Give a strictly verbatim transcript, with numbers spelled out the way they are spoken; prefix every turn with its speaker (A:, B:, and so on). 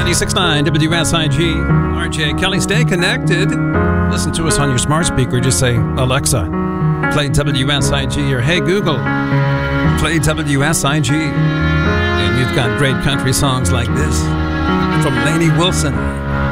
A: ninety-six point nine W S I G. R J Kelly, stay connected. Listen to us on your smart speaker. Just say, Alexa, play W S I G, or hey, Google, play W S I G. And you've got great country songs like this from Lainey Wilson.